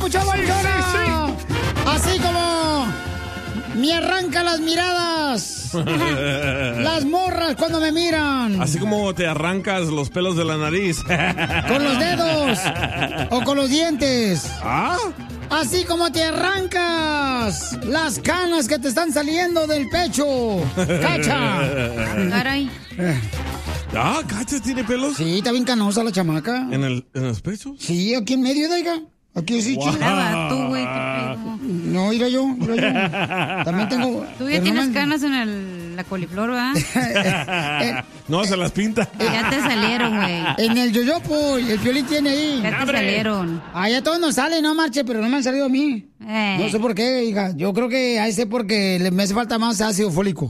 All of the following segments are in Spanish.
mucho bolsona. Así como me arrancan las miradas. Las morras cuando me miran. Así como te arrancas los pelos de la nariz. Con los dedos. O con los dientes. ¿Ah? Así como te arrancas las canas que te están saliendo del pecho. ¡Cacha! Caray. Ah, ¿Cacha tiene pelos? Sí, está bien canosa la chamaca. ¿En los pechos? Sí, aquí en medio, oiga. Aquí sí, Wow. Nada, tú, güey, qué pedo. No, mira yo. También tengo... Tú ya tienes canas en la coliflor, ¿verdad? No, se las pinta. Ya te salieron, güey. En el yoyopo, el Piolín tiene ahí. Ya te salieron. Ah, ya todos nos salen, no marche, pero no me han salido a mí. No sé por qué, hija. Yo creo que a ese porque me hace falta más ácido fólico.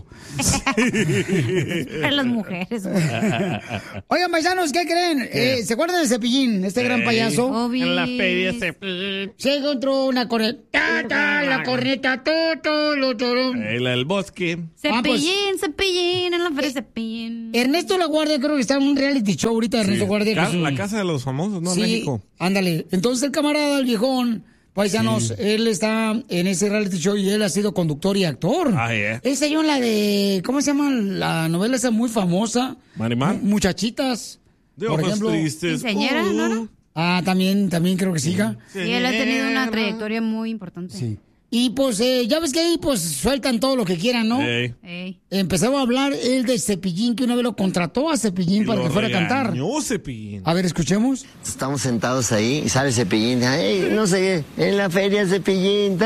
Para las mujeres, güey. Oigan, paisanos, ¿qué creen? ¿Se acuerdan de Cepillín, este gran payaso? Obvio. En la feria Cepillín. Se encontró una corneta, la corneta, todo, La del bosque. Cepillín, en la feria Cepillín. Ernesto La Guardia, creo que está en un reality show ahorita, Ernesto Guardia. La casa de los famosos, ¿no? Sí, En México. ándale. Entonces el camarada, el viejón, paisanos, él está en ese reality show y él ha sido conductor y actor. Ah, yeah. Él salió en la de, ¿cómo se llama? La novela esa muy famosa. Marimar. Muchachitas. De por ojos ejemplo. tristes. Quinceañera, ¿no? Ah, también creo que siga. Sí, él ha tenido una trayectoria muy importante. Sí. Y pues, ya ves que ahí pues sueltan todo lo que quieran, ¿no? Ey. Empezaba a hablar él de Cepillín, que una vez lo contrató a Cepillín para que fuera a cantar. Cepillín. A ver, escuchemos. Estamos sentados ahí y sale Cepillín. Ay, no sé, en la feria Cepillín.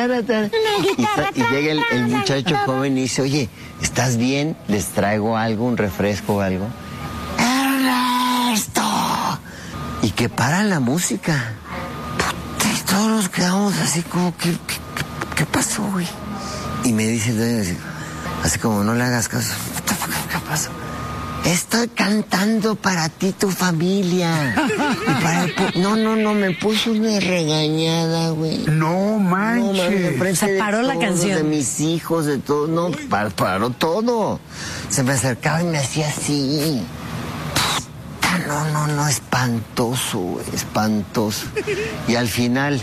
Y llega el muchacho joven y dice, oye, ¿estás bien? ¿Les traigo algo, un refresco o algo? ¡Ernesto! Y que para la música. Puta, y todos nos quedamos así como que... ¿Qué pasó, güey? Y me dice, así como no le hagas caso. ¿Qué pasó? Estoy cantando para ti, tu familia. Y para no, me puso una regañada, güey. No manches. Se paró la canción. De mis hijos, de todo. No, paró todo. Se me acercaba y me hacía así. Puta, no, espantoso, güey, espantoso. Y al final,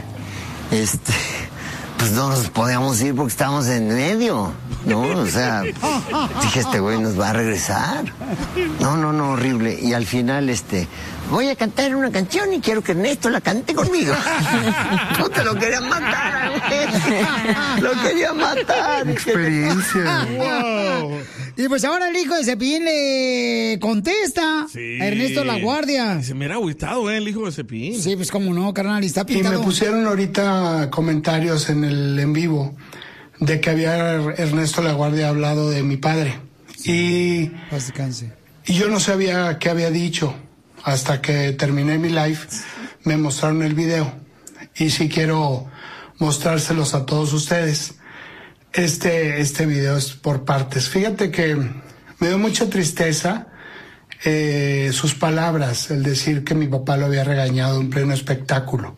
pues no nos podíamos ir porque estábamos en medio, ¿no? O sea, dije, este güey nos va a regresar. No, horrible. Y al final, voy a cantar una canción y quiero que Ernesto la cante conmigo. No te lo quería matar, güey. Lo quería matar. Experiencia. Wow. Y pues ahora el hijo de Cepillín le contesta a Ernesto La Guardia. Se me era agüitado, el hijo de Cepillín. Sí, pues cómo no, carnal, y está Y pintado. me pusieron ahorita comentarios en el en vivo de que había Ernesto La Guardia hablado de mi padre. Y yo no sabía qué había dicho. Hasta que terminé mi live, me mostraron el video. Y sí quiero mostrárselos a todos ustedes. Este video es por partes. Fíjate que me dio mucha tristeza sus palabras, el decir que mi papá lo había regañado en pleno espectáculo.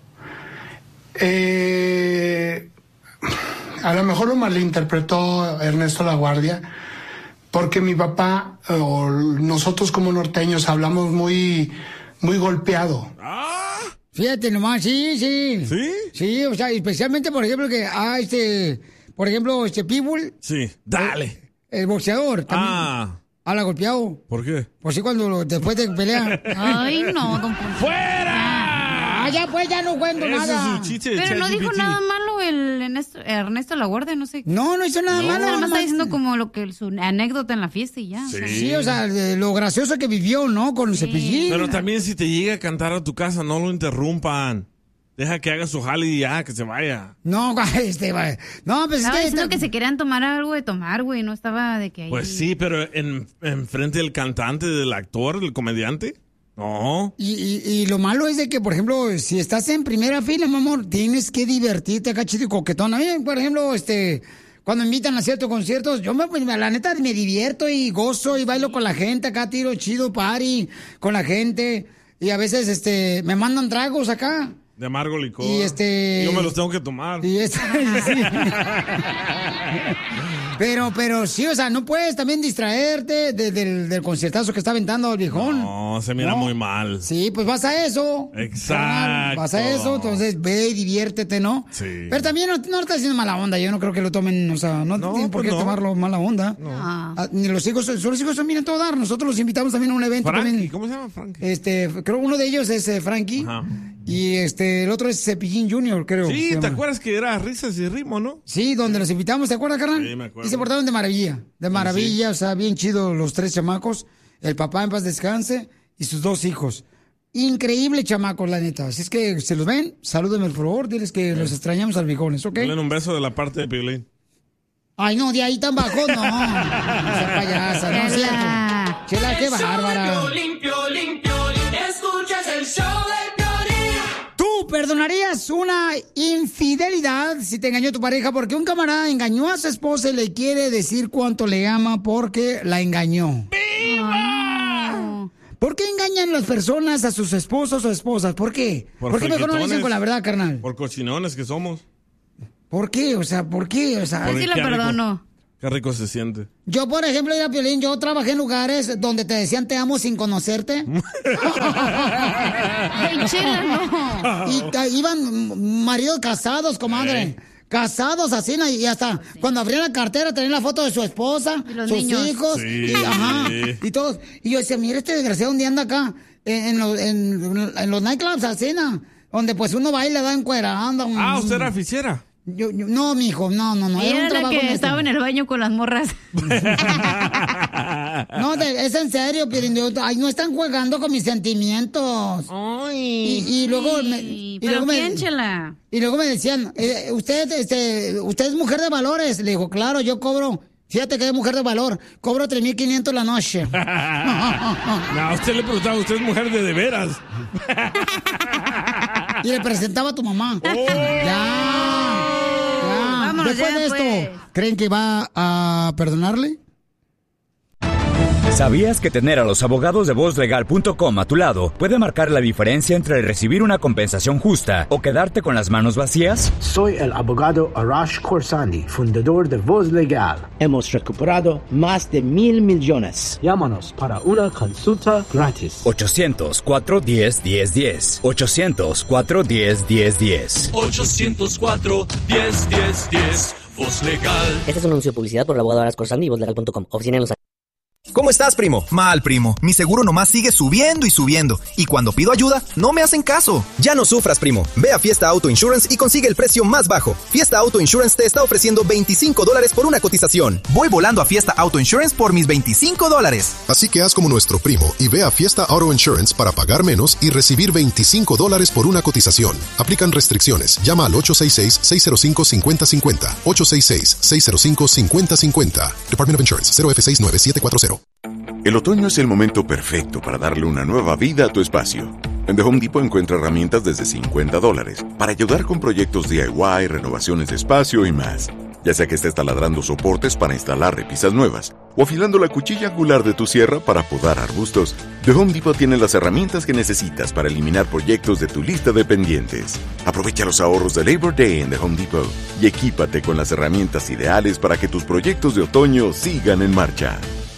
A lo mejor lo malinterpretó Ernesto La Guardia, porque mi papá o nosotros como norteños hablamos muy golpeado. Fíjate nomás, sí. Sí, o sea, especialmente, por ejemplo, por ejemplo, Pitbull. Sí, dale. El boxeador también. Habla golpeado. ¿Por qué? Pues sí, después de pelear. Ay, no, don Poncho. ¡Fuera! Ya pues, ya no cuento nada. Es su chiste de Pero no dijo ChatGPT. nada malo el Ernesto La Guardia, no sé. No hizo nada malo. Nada más está diciendo como su anécdota en la fiesta y ya. Sí, o sea, de lo gracioso que vivió, ¿no? Con Cepillín. Pero también si te llega a cantar a tu casa, no lo interrumpan. Deja que haga su jale y ya, que se vaya. No, no, pues estaba diciendo que se querían tomar algo de tomar, güey, no estaba de que ahí... Pues sí, pero en frente del cantante, del actor, del comediante, no. Y lo malo es de que, por ejemplo, si estás en primera fila, mi amor, tienes que divertirte acá, chido y coquetón. A mí, por ejemplo, cuando me invitan a ciertos conciertos, yo la neta me divierto y gozo y bailo con la gente acá, tiro chido, party con la gente. Y a veces, me mandan tragos acá. De amargo licor. Y yo me los tengo que tomar. Sí. Pero sí, o sea, no puedes también distraerte del conciertazo que está aventando el viejón. No, se mira muy mal. Sí, pues vas a eso. Exacto. Vas a eso, entonces ve y diviértete, ¿no? Sí. Pero también no está haciendo mala onda. Yo no creo que lo tomen, o sea, no tienen por qué tomarlo mala onda. No. Ni los hijos son bien a todo dar. Nosotros los invitamos también a un evento. Frankie, también. ¿cómo se llama Frankie? Creo uno de ellos es Frankie. Ajá. Y el otro es Cepillín Jr., creo. Sí, ¿te acuerdas que era Risas y Ritmo, no? Sí, donde los invitamos, ¿te acuerdas, carnal? Sí, me acuerdo. Y se portaron de maravilla. De maravilla, sí. O sea, bien chido los 3 chamacos. El papá en paz descanse y sus 2 hijos. Increíble chamacos, la neta. Así es que, se los ven, salúdenme, por favor. Diles que los extrañamos al viejones, ¿ok? Denle un beso de la parte de Piolín. Ay, no, de ahí tan bajo, no. No sea payasa, no es cierto. Chela, qué bárbara. Piolín, escuchas el show de Piolín. ¿Tú perdonarías una infidelidad si te engañó tu pareja? Porque un camarada engañó a su esposa y le quiere decir cuánto le ama porque la engañó. ¡Viva! ¿Por qué engañan las personas a sus esposos o esposas? ¿Por qué? ¿Por qué mejor no le dicen con la verdad, carnal? Por cochinones que somos. ¿Por qué? O sea, ¿por qué? O sea, sí la perdono. Qué rico se siente. Yo, por ejemplo, era Piolín, yo trabajé en lugares donde te decían te amo sin conocerte. Ay, chela, no. Y iban maridos casados, comadre. Casados así, y hasta cuando abrían la cartera tenían la foto de su esposa, sus niños. hijos, Sí. y todos. Y yo decía, mira, este desgraciado un día anda acá, en los nightclubs así, ¿no? Donde pues uno va y le da encuerando. ¿Usted era fichera? Yo, no, mijo, no. Era la que estaba en el baño con las morras. No, es en serio, Piolín. Ay, no están jugando con mis sentimientos. Ay. Y luego pero piénchela. Y luego me decían, usted es mujer de valores. Le digo, claro, yo cobro. Fíjate que es mujer de valor. Cobro 3,500 la noche. No, usted le preguntaba, ¿usted es mujer de veras? Y le presentaba a tu mamá. Ya. Vámonos, Después de esto, pues. ¿creen que va a perdonarle? ¿Sabías que tener a los abogados de VozLegal.com a tu lado puede marcar la diferencia entre recibir una compensación justa o quedarte con las manos vacías? Soy el abogado Arash Khorsandi, fundador de Voz Legal. Hemos recuperado más de 1,000 millones. Llámanos para una consulta gratis. 800-410-1010. 800-410-1010. 800-410-1010. Voz Legal. Este es un anuncio de publicidad por el abogado Arash Khorsandi y VozLegal.com. Oficina en Los Ángeles. ¿Cómo estás, primo? Mal, primo. Mi seguro nomás sigue subiendo y subiendo. Y cuando pido ayuda, no me hacen caso. Ya no sufras, primo. Ve a Fiesta Auto Insurance y consigue el precio más bajo. Fiesta Auto Insurance te está ofreciendo $25 por una cotización. Voy volando a Fiesta Auto Insurance por mis $25. Así que haz como nuestro primo y ve a Fiesta Auto Insurance para pagar menos y recibir $25 por una cotización. Aplican restricciones. Llama al 866-605-5050. 866-605-5050. Department of Insurance. 0F69740. El otoño es el momento perfecto para darle una nueva vida a tu espacio. En The Home Depot encuentra herramientas desde $50 para ayudar con proyectos DIY, renovaciones de espacio y más. Ya sea que estés taladrando soportes para instalar repisas nuevas o afilando la cuchilla angular de tu sierra para podar arbustos, The Home Depot tiene las herramientas que necesitas para eliminar proyectos de tu lista de pendientes. Aprovecha los ahorros de Labor Day en The Home Depot y equípate con las herramientas ideales para que tus proyectos de otoño sigan en marcha.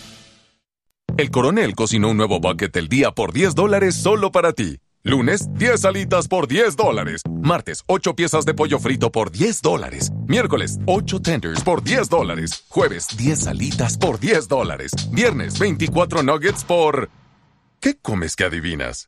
El Coronel cocinó un nuevo bucket del día por $10 solo para ti. Lunes, 10 alitas por $10. Martes, 8 piezas de pollo frito por $10. Miércoles, 8 tenders por $10. Jueves, 10 alitas por $10. Viernes, 24 nuggets por... ¿Qué comes que adivinas?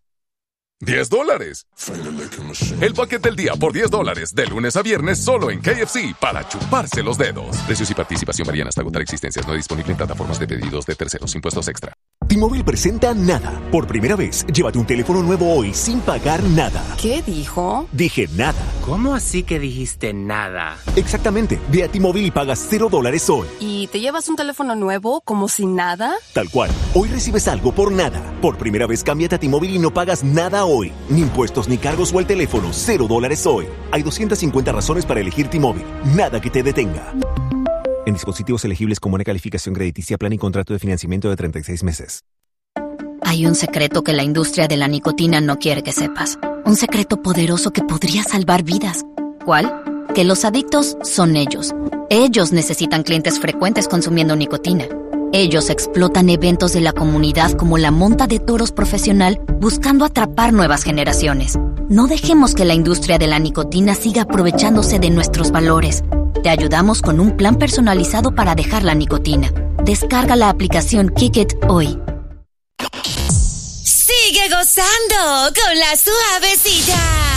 $10. El bucket del día por $10, de lunes a viernes solo en KFC para chuparse los dedos. Precios y participación varían hasta agotar existencias. No disponible en plataformas de pedidos de terceros. Impuestos extra. T-Mobile presenta Nada. Por primera vez, llévate un teléfono nuevo hoy sin pagar nada. ¿Qué dijo? Dije nada. ¿Cómo así que dijiste nada? Exactamente. Ve a T-Mobile y pagas $0 hoy. ¿Y te llevas un teléfono nuevo como si nada? Tal cual. Hoy recibes algo por nada. Por primera vez, cámbiate a T-Mobile y no pagas nada hoy. Ni impuestos ni cargos o el teléfono. $0 hoy. Hay 250 razones para elegir T-Mobile. Nada que te detenga. En dispositivos elegibles con buena calificación crediticia, plan y contrato de financiamiento de 36 meses. Hay un secreto que la industria de la nicotina no quiere que sepas. Un secreto poderoso que podría salvar vidas. ¿Cuál? Que los adictos son ellos. Ellos necesitan clientes frecuentes consumiendo nicotina. Ellos explotan eventos de la comunidad como la monta de toros profesional buscando atrapar nuevas generaciones. No dejemos que la industria de la nicotina siga aprovechándose de nuestros valores. Te ayudamos con un plan personalizado para dejar la nicotina. Descarga la aplicación Kick It hoy. Sigue gozando con la suavecita.